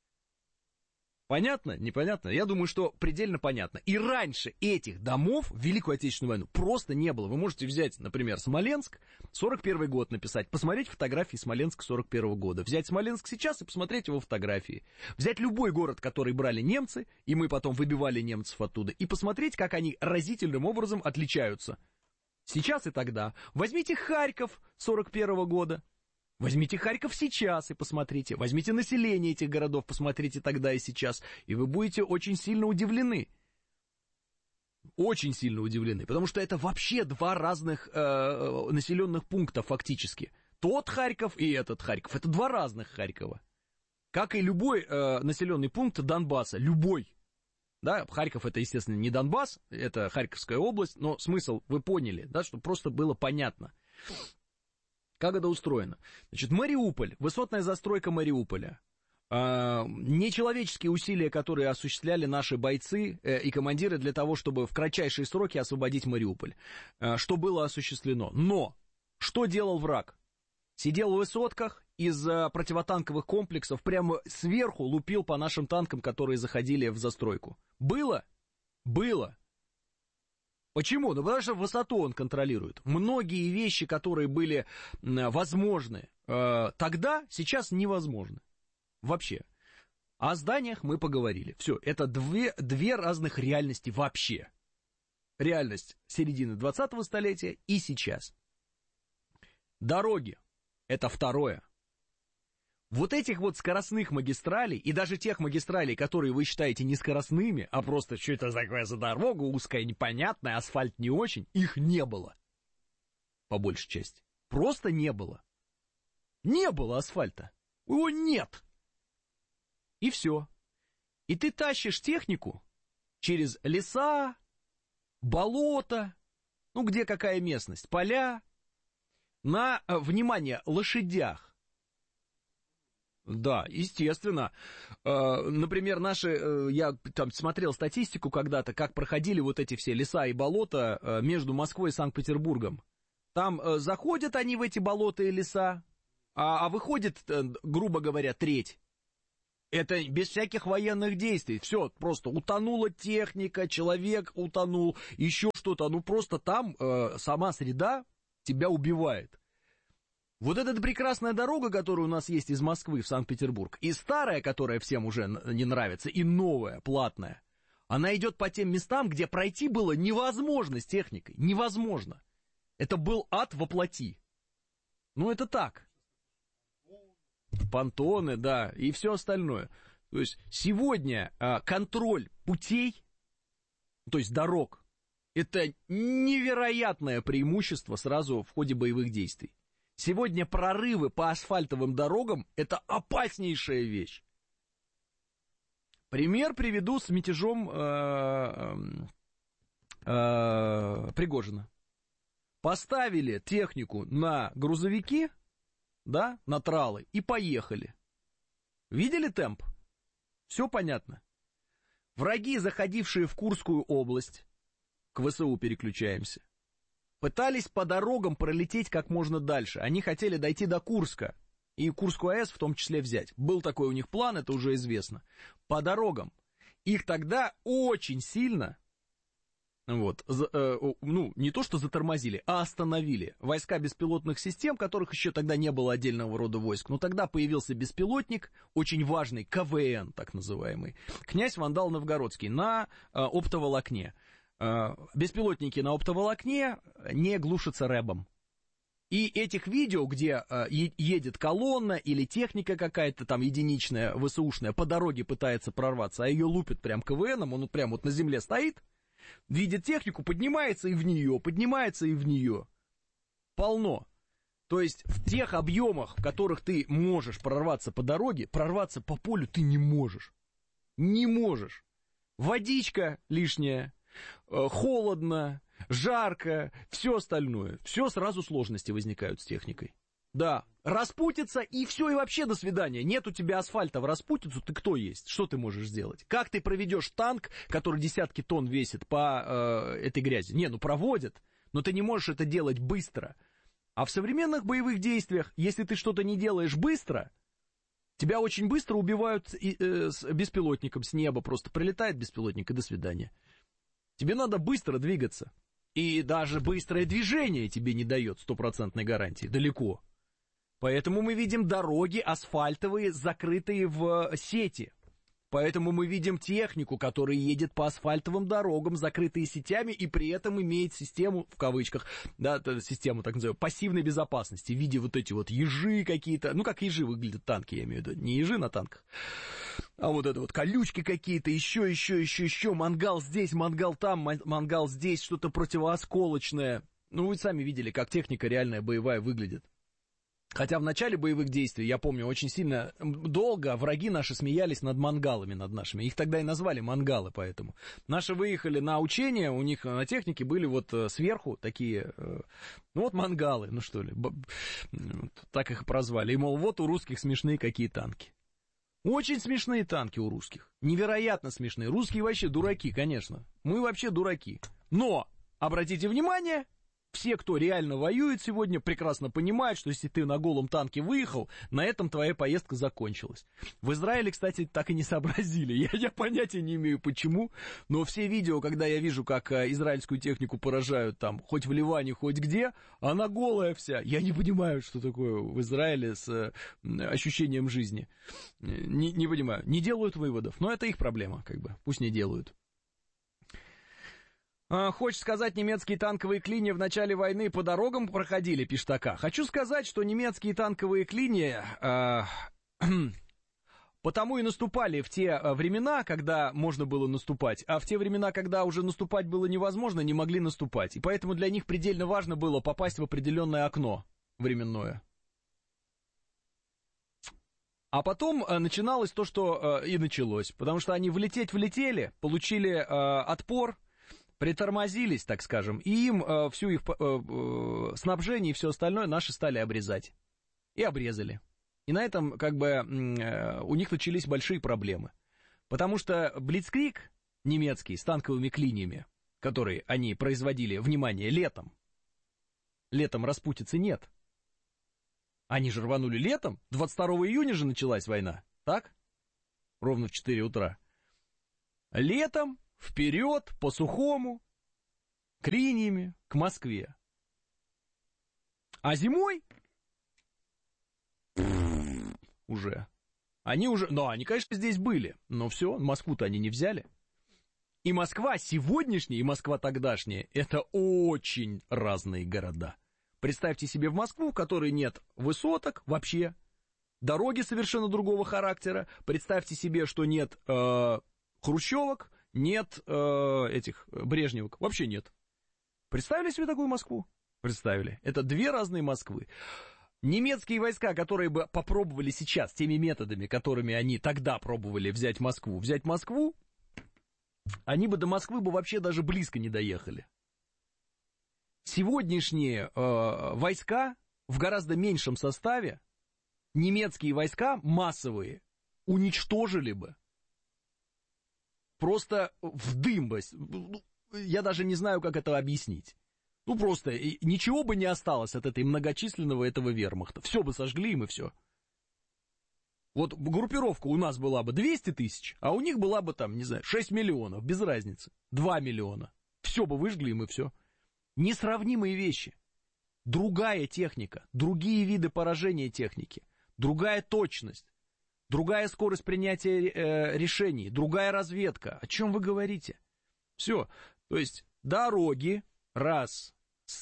Понятно? Непонятно? Я думаю, что предельно понятно. И раньше этих домов в Великую Отечественную войну просто не было. Вы можете взять, например, Смоленск, 41 год написать, посмотреть фотографии Смоленска 41 года. Взять Смоленск сейчас и посмотреть его фотографии. Взять любой город, который брали немцы, и мы потом выбивали немцев оттуда, и посмотреть, как они разительным образом отличаются. Сейчас и тогда. Возьмите Харьков 41 года. Возьмите Харьков сейчас и посмотрите. Возьмите население этих городов, посмотрите тогда и сейчас. И вы будете очень сильно удивлены. Очень сильно удивлены. Потому что это вообще два разных населенных пункта фактически. Тот Харьков и этот Харьков. Это два разных Харькова. Как и любой населенный пункт Донбасса. Любой. Да, Харьков — это, естественно, не Донбасс, это Харьковская область, но смысл вы поняли, да, чтобы просто было понятно, как это устроено. Значит, Мариуполь, высотная застройка Мариуполя, нечеловеческие усилия, которые осуществляли наши бойцы и командиры для того, чтобы в кратчайшие сроки освободить Мариуполь, что было осуществлено. Но что делал враг? Сидел в высотках, из противотанковых комплексов прямо сверху лупил по нашим танкам, которые заходили в застройку. Было? Было. Почему? Ну, потому что высоту он контролирует. Многие вещи, которые были возможны тогда, сейчас невозможны. Вообще. О зданиях мы поговорили. Все, это две разных реальности вообще. реальность середины 20-го столетия и сейчас. Дороги — это второе. Вот этих вот скоростных магистралей, и даже тех магистралей, которые вы считаете не скоростными, а просто что это такое за дорога, узкая, непонятная, асфальт не очень, их не было. По большей части. Просто не было. Не было асфальта. Его нет. И все. И ты тащишь технику через леса, болота, ну где какая местность, поля, на, внимание, лошадях. Да, естественно. Например, я там смотрел статистику когда-то, как проходили вот эти все леса и болота между Москвой и Санкт-Петербургом. Там заходят они в эти болота и леса, а выходит, грубо говоря, треть. Это без всяких военных действий. Все, просто утонула техника, человек утонул, еще что-то. Ну, просто там сама среда тебя убивает. Вот эта прекрасная дорога, которая у нас есть из Москвы в Санкт-Петербург, и старая, которая всем уже не нравится, и новая, платная, она идет по тем местам, где пройти было невозможно с техникой. Невозможно. Это был ад во плоти. Ну, это так. Понтоны, да, и все остальное. То есть сегодня контроль путей, то есть дорог, это невероятное преимущество сразу в ходе боевых действий. Сегодня прорывы по асфальтовым дорогам – это опаснейшая вещь. Пример приведу с мятежом Пригожина. Поставили технику на грузовики, да, на тралы, и поехали. Видели темп? Все понятно. Враги, заходившие в Курскую область, к ВСУ переключаемся, пытались по дорогам пролететь как можно дальше. Они хотели дойти до Курска и Курскую АЭС в том числе взять. Был такой у них план, это уже известно. По дорогам. Их тогда очень сильно, не то что затормозили, а остановили войска беспилотных систем, которых еще тогда не было отдельного рода войск. Но тогда появился беспилотник, очень важный, КВН, так называемый, князь Вандал Новгородский, на оптоволокне. Беспилотники на оптоволокне не глушатся рэбом. И этих видео, где едет колонна или техника какая-то там единичная, ВСУшная, по дороге пытается прорваться, а ее лупит прям КВНом, он прям вот на земле стоит, видит технику, поднимается и в нее, поднимается и в нее. Полно. То есть в тех объемах, в которых ты можешь прорваться по дороге, прорваться по полю ты не можешь. Не можешь. Водичка лишняя. Холодно, жарко, все остальное. Все сразу сложности возникают с техникой. Да, распутится и все, и вообще до свидания. Нет у тебя асфальта в распутицу, ты кто есть? Что ты можешь сделать? Как ты проведешь танк, который десятки тонн весит по этой грязи? Не, проводят, но ты не можешь это делать быстро. А в современных боевых действиях, если ты что-то не делаешь быстро, тебя очень быстро убивают с беспилотником с неба. Просто прилетает беспилотник и до свидания. Тебе надо быстро двигаться. И даже быстрое движение тебе не дает стопроцентной гарантии. Далеко. Поэтому мы видим дороги асфальтовые, закрытые в сети. Поэтому мы видим технику, которая едет по асфальтовым дорогам, закрытые сетями, и при этом имеет систему, в кавычках, да, систему, так называемую, пассивной безопасности, в виде вот эти вот ежи какие-то, как ежи выглядят танки, я имею в виду, не ежи на танках, а вот это вот колючки какие-то, еще, мангал здесь, мангал там, мангал здесь, что-то противоосколочное. Вы сами видели, как техника реальная боевая выглядит. Хотя в начале боевых действий, я помню, очень сильно долго враги наши смеялись над мангалами, над нашими. Их тогда и назвали мангалы, поэтому. Наши выехали на учения, у них на технике были вот сверху такие, мангалы, что ли. Так их прозвали. И, мол, вот у русских смешные какие танки. Очень смешные танки у русских. Невероятно смешные. Русские вообще дураки, конечно. Мы вообще дураки. Но, обратите внимание... Все, кто реально воюет сегодня, прекрасно понимают, что если ты на голом танке выехал, на этом твоя поездка закончилась. В Израиле, кстати, так и не сообразили. Я понятия не имею почему, но все видео, когда я вижу, как израильскую технику поражают там, хоть в Ливане, хоть где, она голая вся. Я не понимаю, что такое в Израиле с ощущением жизни. Не понимаю. Не делают выводов, но это их проблема, пусть не делают. Хочешь сказать, немецкие танковые клинья в начале войны по дорогам проходили, пишет АК? Хочу сказать, что немецкие танковые клинья потому и наступали в те времена, когда можно было наступать, а в те времена, когда уже наступать было невозможно, не могли наступать. И поэтому для них предельно важно было попасть в определенное окно временное. А потом начиналось то, что и началось, потому что они влетели, получили отпор, притормозились, так скажем, и им всю их снабжение и все остальное наши стали обрезать. И обрезали. И на этом, как бы, у них начались большие проблемы. Потому что блицкриг немецкий с танковыми клиньями, которые они производили, внимание, летом распутицы нет. Они же рванули летом, 22 июня же началась война, так? Ровно в 4 утра. Летом, вперед, по сухому, клиньями к Москве. А зимой уже. Они, конечно, здесь были, но все, Москву-то они не взяли. И Москва сегодняшняя, и Москва тогдашняя, это очень разные города. Представьте себе в Москву, в которой нет высоток вообще, дороги совершенно другого характера. Представьте себе, что нет хрущевок, нет этих брежневок, вообще нет. Представили себе такую Москву? Представили. Это две разные Москвы. Немецкие войска, которые бы попробовали сейчас теми методами, которыми они тогда пробовали взять Москву, они бы до Москвы бы вообще даже близко не доехали. Сегодняшние войска в гораздо меньшем составе, немецкие войска массовые, уничтожили бы. Просто в дым бы. Я даже не знаю, как это объяснить. Просто ничего бы не осталось от этой многочисленного этого вермахта. Все бы сожгли им и все. Вот группировка у нас была бы 200 тысяч, а у них была бы там, не знаю, 6 миллионов, без разницы. 2 миллиона. Все бы выжгли им и все. Несравнимые вещи. Другая техника, другие виды поражения техники, другая точность, другая скорость принятия решений, другая разведка. О чем вы говорите? Все. То есть дороги, раз,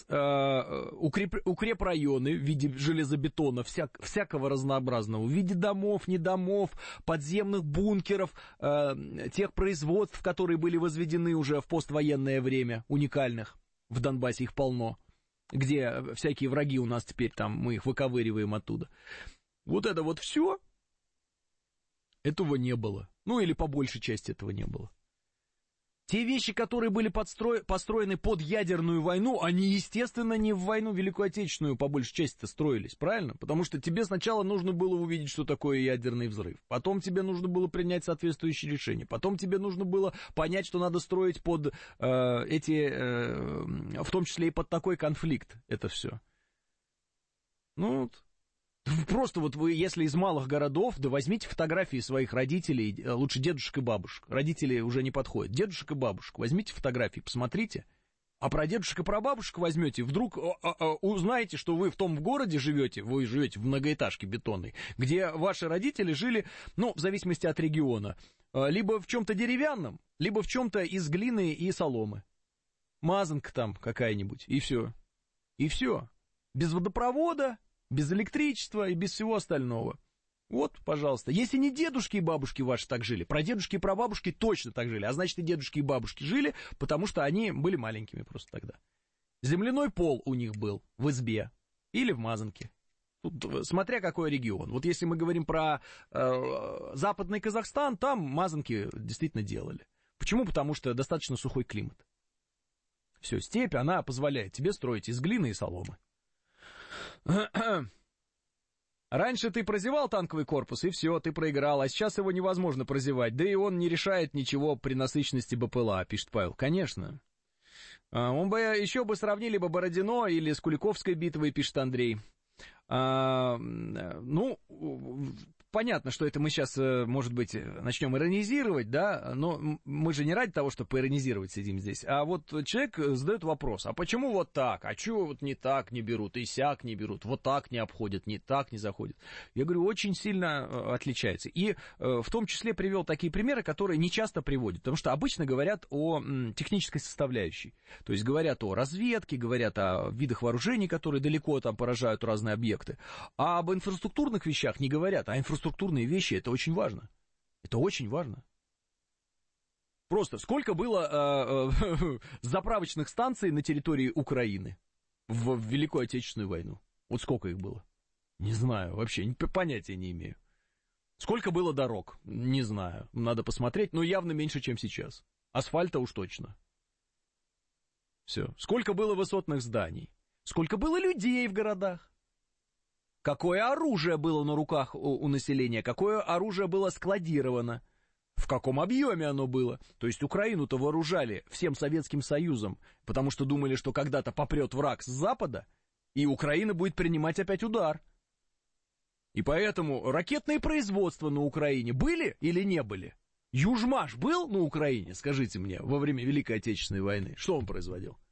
укрепрайоны в виде железобетона, всякого разнообразного, в виде домов, не домов, подземных бункеров, тех производств, которые были возведены уже в поствоенное время, уникальных. В Донбассе их полно, где всякие враги у нас теперь там, мы их выковыриваем оттуда. Вот это вот все, этого не было. Или по большей части этого не было. Те вещи, которые были построены под ядерную войну, они, естественно, не в войну Великую Отечественную по большей части-то строились, правильно? Потому что тебе сначала нужно было увидеть, что такое ядерный взрыв. Потом тебе нужно было принять соответствующие решения. Потом тебе нужно было понять, что надо строить под в том числе и под такой конфликт это все. Просто вот вы, если из малых городов, да возьмите фотографии своих родителей, лучше дедушек и бабушек. Родители уже не подходят. Дедушек и бабушек. Возьмите фотографии, посмотрите. А про дедушек и про бабушек возьмете, вдруг узнаете, что вы в том городе живете, вы живете в многоэтажке бетонной, где ваши родители жили, в зависимости от региона, либо в чем-то деревянном, либо в чем-то из глины и соломы. Мазанка там какая-нибудь, и все. И все. Без водопровода, без электричества и без всего остального. Вот, пожалуйста. Если не дедушки и бабушки ваши так жили, прадедушки и прабабушки точно так жили, а значит и дедушки и бабушки жили, потому что они были маленькими просто тогда. Земляной пол у них был в избе или в мазанке. Тут, смотря какой регион. Вот если мы говорим про западный Казахстан, там мазанки действительно делали. Почему? Потому что достаточно сухой климат. Все, степь, она позволяет тебе строить из глины и соломы. Раньше ты прозевал танковый корпус, и все, ты проиграл, а сейчас его невозможно прозевать, да и он не решает ничего при насыщенности БПЛА, пишет Павел. Конечно. Он бы еще сравнили бы Бородино или с Куликовской битвой, пишет Андрей. понятно, что это мы сейчас, может быть, начнем иронизировать, да, но мы же не ради того, чтобы поиронизировать сидим здесь, а вот человек задает вопрос, а почему вот так, а чего вот не так не берут, и сяк не берут, вот так не обходят, не так не заходят. Я говорю, очень сильно отличается. И в том числе привел такие примеры, которые не часто приводят, потому что обычно говорят о технической составляющей, то есть говорят о разведке, говорят о видах вооружений, которые далеко там поражают разные объекты, а об инфраструктурных вещах не говорят, а инфраструктурные вещи — это очень важно. Это очень важно. Просто сколько было заправочных станций на территории Украины в Великую Отечественную войну? Вот сколько их было? Не знаю, вообще понятия не имею. Сколько было дорог? Не знаю, надо посмотреть, но явно меньше, чем сейчас. Асфальта уж точно. Все. Сколько было высотных зданий? Сколько было людей в городах? Какое оружие было на руках у населения, какое оружие было складировано, в каком объеме оно было. То есть Украину-то вооружали всем Советским Союзом, потому что думали, что когда-то попрет враг с запада, и Украина будет принимать опять удар. И поэтому ракетные производства на Украине были или не были? Южмаш был на Украине, скажите мне, во время Великой Отечественной войны? Что он производил?